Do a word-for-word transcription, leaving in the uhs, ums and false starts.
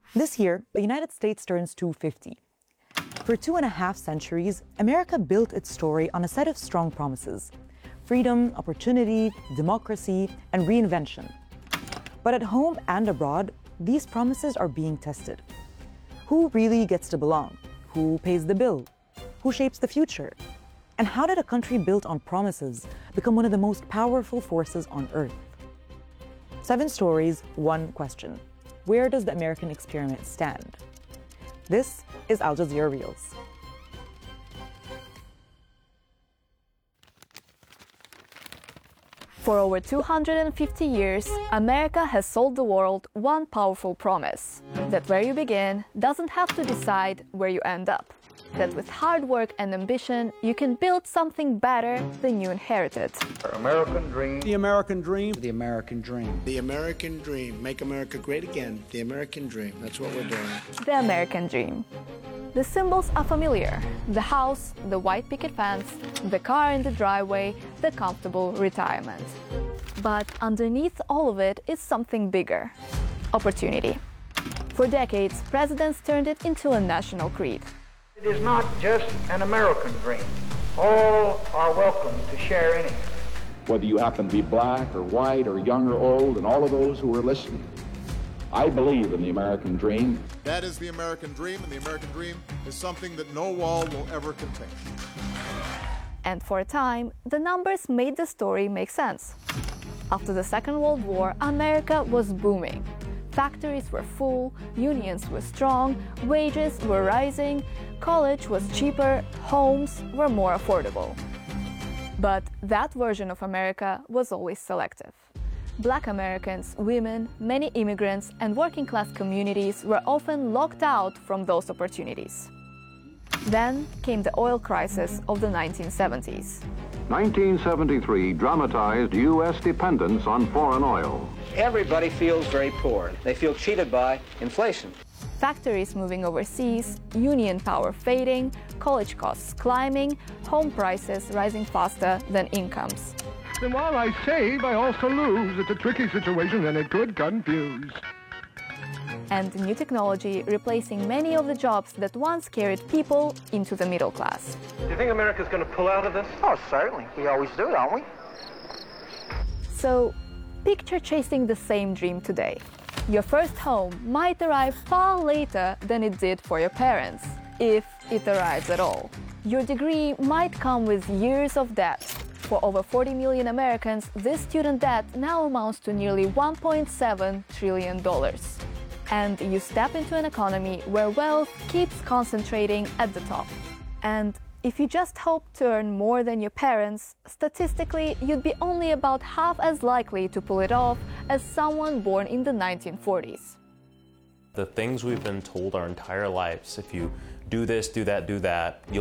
This year, the United States turns two hundred fifty. For two and a half centuries, America built its story on a set of strong promises: freedom, opportunity, democracy, and reinvention. But at home and abroad, these promises are being tested. Who really gets to belong? Who pays the bill? Who shapes the future? And how did a country built on promises become one of the most powerful forces on earth? Seven stories, one question. Where does the American experiment stand? This is Al Jazeera Reels. For over two hundred fifty years, America has sold the world one powerful promise: that where you begin doesn't have to decide where you end up. That with hard work and ambition, you can build something better than you inherited. American dream. The American dream. The American dream. The American dream. Make America great again. The American dream. That's what we're doing. The American dream. The symbols are familiar: the house, the white picket fence, the car in the driveway, the comfortable retirement. But underneath all of it is something bigger: opportunity. For decades, presidents turned it into a national creed. It is not just an American dream. All are welcome to share in it. Whether you happen to be black or white or young or old, and all of those who are listening, I believe in the American dream. That is the American dream, and the American dream is something that no wall will ever contain. And for a time, the numbers made the story make sense. After the Second World War, America was booming. Factories were full, unions were strong, wages were rising, college was cheaper, homes were more affordable. But that version of America was always selective. Black Americans, women, many immigrants, and working-class communities were often locked out from those opportunities. Then came the oil crisis of the nineteen seventies. nineteen seventy-three dramatized U S dependence on foreign oil. Everybody feels very poor. They feel cheated by inflation. Factories moving overseas, union power fading, college costs climbing, home prices rising faster than incomes. And while I save, I also lose. It's a tricky situation and it could confuse. And new technology replacing many of the jobs that once carried people into the middle class. Do you think America's going to pull out of this? Oh, certainly. We always do, don't we? So, picture chasing the same dream today. Your first home might arrive far later than it did for your parents, if it arrives at all. Your degree might come with years of debt. For over forty million Americans, this student debt now amounts to nearly one point seven trillion dollars. And you step into an economy where wealth keeps concentrating at the top. And if you just hope to earn more than your parents, statistically, you'd be only about half as likely to pull it off as someone born in the nineteen forties. The things we've been told our entire lives, if you do this, do that, do that, you'll